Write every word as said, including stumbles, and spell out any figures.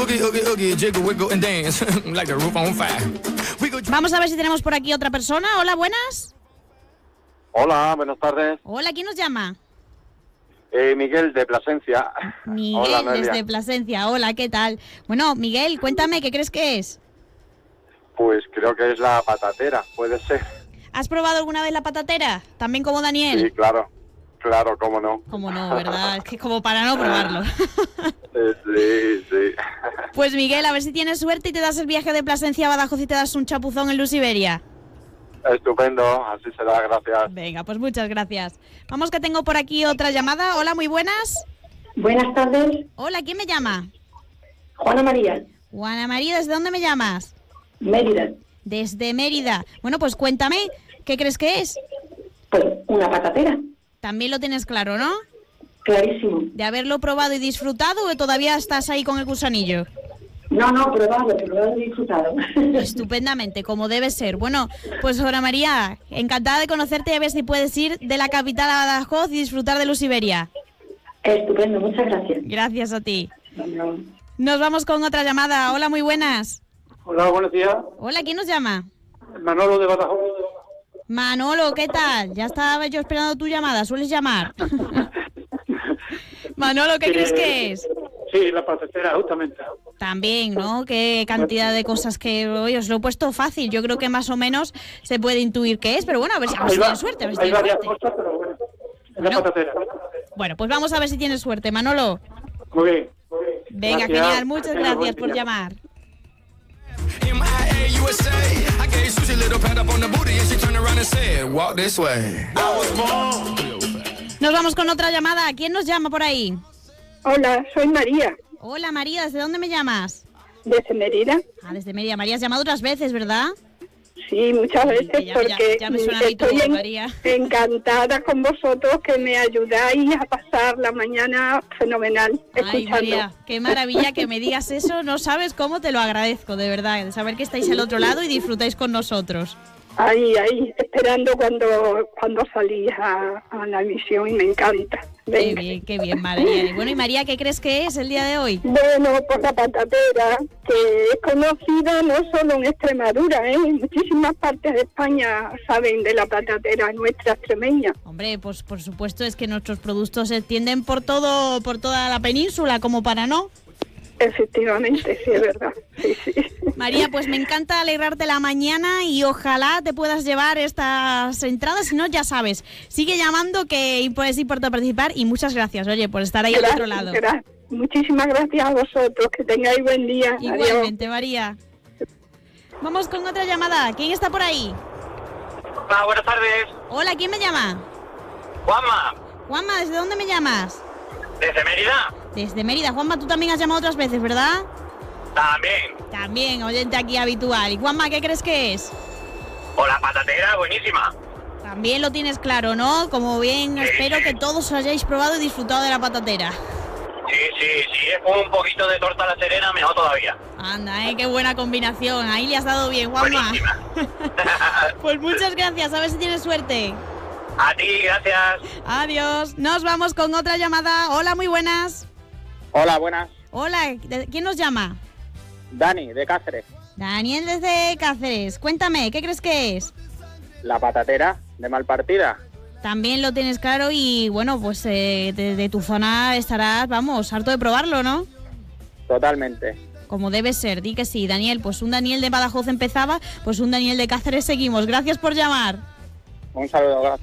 Vamos a ver si tenemos por aquí otra persona. Hola, buenas. Hola, buenas tardes. Hola, ¿quién nos llama? Eh, Miguel, de Plasencia. Miguel, Hola, desde Plasencia. Hola, ¿qué tal? Bueno, Miguel, cuéntame, ¿qué crees que es? Pues creo que es la patatera, puede ser. ¿Has probado alguna vez la patatera? También como Daniel. Sí, claro. Claro, cómo no. Cómo no, ¿verdad? Es que como para no probarlo. Sí, sí. Pues Miguel, a ver si tienes suerte y te das el viaje de Plasencia a Badajoz y te das un chapuzón en Luz Iberia. Estupendo, así será, gracias. Venga, pues muchas gracias. Vamos que tengo por aquí otra llamada. Hola, muy buenas. Buenas tardes. Hola, ¿quién me llama? Juana María. Juana María, ¿desde dónde me llamas? Mérida. Desde Mérida. Bueno, pues cuéntame, ¿qué crees que es? Pues una patatera. También lo tienes claro, ¿no? Clarísimo. ¿De haberlo probado y disfrutado o todavía estás ahí con el gusanillo? No, no, probado, probado y disfrutado. Estupendamente, como debe ser. Bueno, pues Juana María, encantada de conocerte y a ver si puedes ir de la capital a Badajoz y disfrutar de Luz Iberia. Estupendo, muchas gracias. Gracias a ti. No. Nos vamos con otra llamada. Hola, muy buenas. Hola, buenos días. Hola, ¿quién nos llama? Manolo de Badajoz. Manolo, ¿qué tal? Ya estaba yo esperando tu llamada, sueles llamar. Manolo, ¿qué Sí, crees que es? Sí, la patatera, justamente. También, ¿no? Qué cantidad de cosas que hoy os lo he puesto fácil. Yo creo que más o menos se puede intuir qué es, pero bueno, a ver si, a ver si tienes suerte. A ver si Hay tienes varias suerte. cosas, pero bueno, es Bueno. la patatera. Bueno, pues vamos a ver si tienes suerte, Manolo. Muy bien. Venga, Gracias. genial, muchas Venga, gracias buen por día. llamar. Nos vamos con otra llamada. ¿Quién nos llama por ahí? Hola, soy María, Hola, María, ¿desde dónde me llamas? desde Mérida. Ah, desde Mérida. María, has llamado otras veces, ¿verdad? Sí, muchas Sí, veces que ya- porque ya- ya me suena a mí estoy todo, en- María. encantada con vosotros que me ayudáis a pasar la mañana fenomenal Ay, escuchando. María, qué maravilla que me digas eso. No sabes cómo te lo agradezco, de verdad. De saber que estáis al otro lado y disfrutáis con nosotros. Ahí, ahí, esperando cuando, cuando salís a, a la emisión y me encanta. Qué Venga. bien, qué bien, María. Y bueno, y María, ¿qué crees que es el día de hoy? Bueno, por la patatera, que es conocida no solo en Extremadura, ¿eh? En muchísimas partes de España saben de la patatera nuestra extremeña. Hombre, pues por supuesto es que nuestros productos se extienden por todo, por toda la península, como para no. Efectivamente, sí, es verdad. Sí, sí. María, pues me encanta alegrarte la mañana y ojalá te puedas llevar estas entradas. Si no, ya sabes, sigue llamando que puedes ir por participar y muchas gracias, oye, por estar ahí al otro lado. Gracias. Muchísimas gracias a vosotros, que tengáis buen día. Igualmente, María. Vamos con otra llamada. ¿Quién está por ahí? Hola, buenas tardes. Hola, ¿quién me llama? Juanma, Juanma, ¿desde dónde me llamas? desde Mérida. Desde Mérida. Juanma, tú también has llamado otras veces, ¿verdad? También. También, oyente aquí habitual. ¿Y Juanma, qué crees que es? O la patatera, buenísima. También lo tienes claro, ¿no? Como bien, espero que todos hayáis probado y disfrutado de la patatera. Sí, sí, sí, es con un poquito de torta a la serena, mejor todavía. Anda, ¿eh? Qué buena combinación. Ahí le has dado bien, Juanma. Buenísima. Pues muchas gracias. A ver si tienes suerte. A ti, gracias. Adiós. Nos vamos con otra llamada. Hola, muy buenas. Hola, buenas. Hola, ¿de- ¿quién nos llama? Dani, de Cáceres. Daniel desde Cáceres. Cuéntame, ¿qué crees que es? La patatera de Malpartida. También lo tienes claro y bueno, pues eh, de, de tu zona estarás, vamos, harto de probarlo, ¿no? Totalmente. Como debe ser, di que sí, Daniel. Pues un Daniel de Badajoz empezaba, pues un Daniel de Cáceres seguimos. Gracias por llamar. Un saludo, gracias.